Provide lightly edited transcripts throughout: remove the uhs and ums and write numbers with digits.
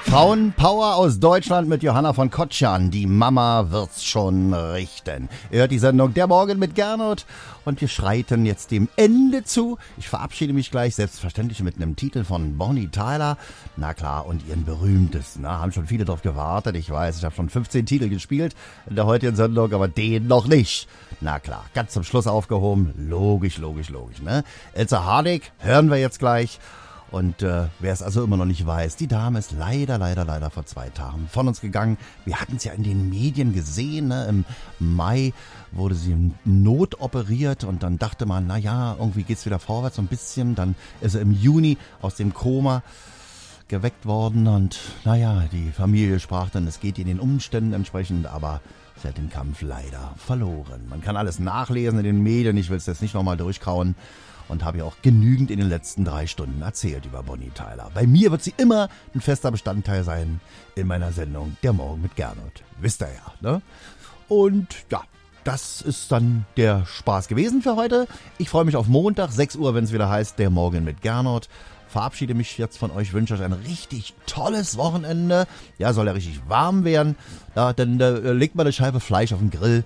Frauenpower aus Deutschland mit Johanna von Kotschan. Die Mama wird's schon richten. Ihr hört die Sendung Der Morgen mit Gernot und wir schreiten jetzt dem Ende zu. Ich verabschiede mich gleich selbstverständlich mit einem Titel von Bonnie Tyler. Na klar, und ihren berühmtesten. Haben schon viele drauf gewartet. Ich weiß, ich habe schon 15 Titel gespielt in der heutigen Sendung, aber den noch nicht. Na klar, ganz zum Schluss aufgehoben. Logisch, ne? Ilse Harding hören wir jetzt gleich. Und wer es also immer noch nicht weiß, die Dame ist leider vor 2 Tagen von uns gegangen. Wir hatten es ja in den Medien gesehen, ne? Im Mai wurde sie notoperiert und dann dachte man, naja, irgendwie geht's wieder vorwärts so ein bisschen. Dann ist sie im Juni aus dem Koma geweckt worden und naja, die Familie sprach dann, es geht ihr den Umständen entsprechend, aber sie hat den Kampf leider verloren. Man kann alles nachlesen in den Medien, ich will es jetzt nicht nochmal durchkauen. Und habe ja auch genügend in den letzten 3 Stunden erzählt über Bonnie Tyler. Bei mir wird sie immer ein fester Bestandteil sein in meiner Sendung Der Morgen mit Gernot. Wisst ihr ja, ne? Und ja, das ist dann der Spaß gewesen für heute. Ich freue mich auf Montag, 6 Uhr, wenn es wieder heißt Der Morgen mit Gernot. Verabschiede mich jetzt von euch, wünsche euch ein richtig tolles Wochenende. Ja, soll ja richtig warm werden. Ja, dann legt mal eine Scheibe Fleisch auf den Grill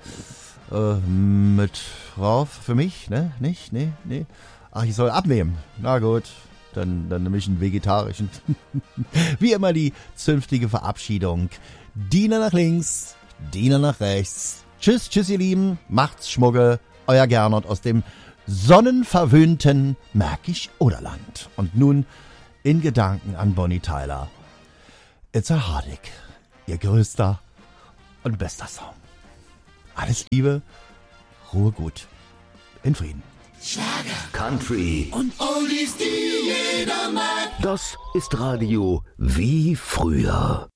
mit drauf. Für mich, ne? Nicht? Nee. Ach, ich soll abnehmen. Na gut, dann nehme ich einen vegetarischen. Wie immer die zünftige Verabschiedung. Diener nach links, Diener nach rechts. Tschüss, ihr Lieben. Macht's Schmucke. Euer Gernot aus dem sonnenverwöhnten Märkisch-Oderland. Und nun in Gedanken an Bonnie Tyler. Ilse Harding, ihr größter und bester Song. Alles Liebe, Ruhe gut, in Frieden. Schlager, Country und Oldies, die jeder mag. Das ist Radio wie früher.